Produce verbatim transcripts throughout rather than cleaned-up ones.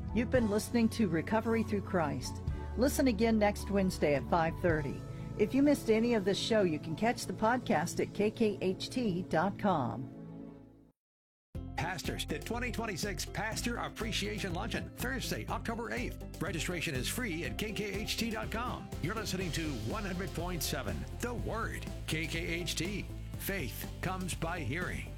You've been listening to Recovery Through Christ. Listen again next Wednesday at five thirty. If you missed any of this show, you can catch the podcast at k k h t dot com. Pastors, the twenty twenty-six Pastor Appreciation Luncheon, Thursday, October eighth. Registration is free at k k h t dot com. You're listening to one hundred point seven, The Word, K K H T. Faith comes by hearing.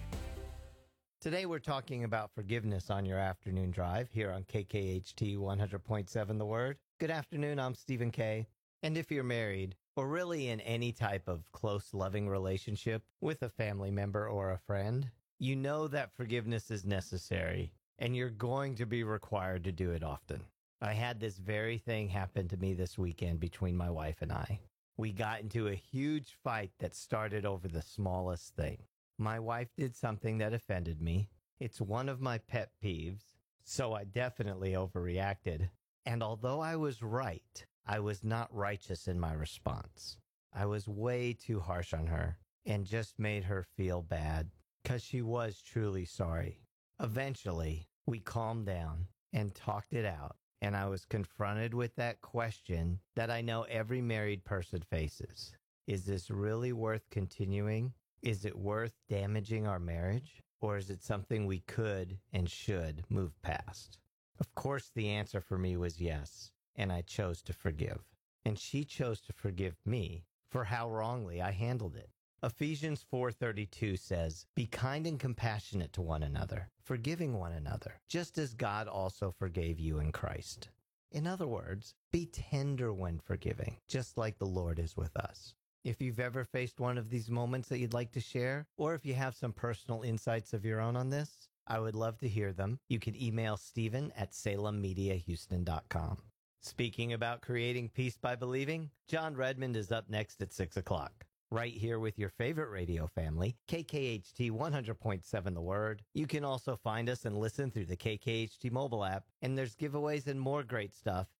Today we're talking about forgiveness on your afternoon drive here on K K H T one hundred point seven The Word. Good afternoon, I'm Stephen Kay. And if you're married, or really in any type of close, loving relationship with a family member or a friend, you know that forgiveness is necessary, and you're going to be required to do it often. I had this very thing happen to me this weekend between my wife and I. We got into a huge fight that started over the smallest thing. My wife did something that offended me. It's one of my pet peeves, so I definitely overreacted. And although I was right, I was not righteous in my response. I was way too harsh on her and just made her feel bad because she was truly sorry. Eventually, we calmed down and talked it out, and I was confronted with that question that I know every married person faces. Is this really worth continuing? Is it worth damaging our marriage? Or is it something we could and should move past? Of course, the answer for me was yes, and I chose to forgive. And she chose to forgive me for how wrongly I handled it. Ephesians four thirty-two says, "Be kind and compassionate to one another, forgiving one another, just as God also forgave you in Christ." In other words, be tender when forgiving, just like the Lord is with us. If you've ever faced one of these moments that you'd like to share, or if you have some personal insights of your own on this, I would love to hear them. You can email Stephen at salem media houston dot com. Speaking about creating peace by believing, John Redmond is up next at six o'clock. Right here with your favorite radio family, K K H T one hundred point seven The Word. You can also find us and listen through the K K H T mobile app, and there's giveaways and more great stuff